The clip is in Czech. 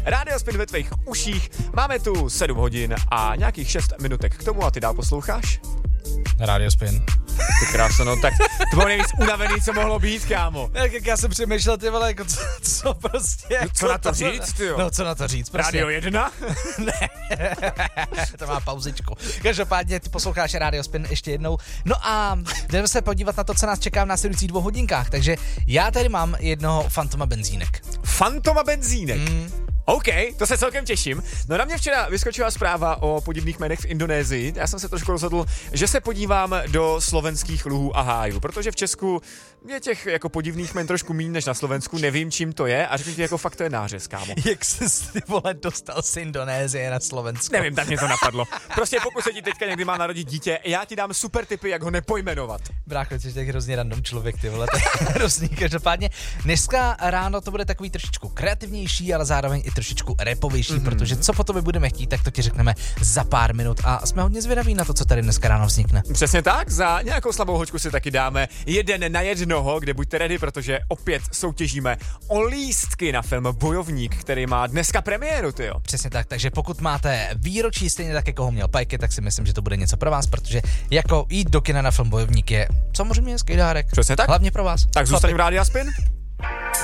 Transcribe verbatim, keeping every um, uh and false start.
Radio Spin ve tvých uších. Máme tu sedm hodin a nějakých šest minutek k tomu a ty dál posloucháš? Radio Spin. Ty krása, no tak to bylo nejvíc unavený, co mohlo být, kámo. Tak jak já jsem přemýšlel, ty vole, jako co, co prostě... No, co na to říct, ty jo? No, co na to říct, prostě. Radio jedna? Ne, to má pauzičku. Každopádně ty posloucháš Radio Spin ještě jednou. No a jdeme se podívat na to, co nás čeká v následujících dvou hodinkách. Takže já tady mám jednoho Fantoma benzínek. Fantoma benzínek? Mm. OK, to se celkem těším. No na mě včera vyskočila zpráva o podivných jménech v Indonésii. Já jsem se trošku rozhodl, že se podívám do slovenských luhů a hájů, protože v Česku je těch jako podivných jmen trošku méně než na Slovensku, nevím, čím to je a řeknu ti, jako fakt to je nářez, kámo. Jak jsi ty vole dostal z Indonésie na Slovensko? Nevím, tak mě to napadlo. Prostě pokud se ti teďka někdy má narodit dítě, já ti dám super tipy, jak ho nepojmenovat. Brácho, jsi tak hrozně random člověk, ty vole, to je hrozný. Každopádně dneska ráno to bude takový trošičku kreativnější, ale zároveň i trošičku rapovější, mm-hmm. protože co po tobě budeme chtít, tak to ti řekneme za pár minut a jsme hodně zvědaví na to, co tady dneska ráno vznikne. Přesně tak, za nějakou slabou hoďku si taky dáme jeden na jednoho, kde buďte ready, protože opět soutěžíme o lístky na film Bojovník, který má dneska premiéru, tyjo. Přesně tak, takže pokud máte výročí stejně tak, jako ho měl Pajky, tak si myslím, že to bude něco pro vás, protože jako jít do kina na film Bojovník je samozřejmě hezký dárek. Přesně tak. Hlavně pro vás. Tak zůstaň v Rádia Spin.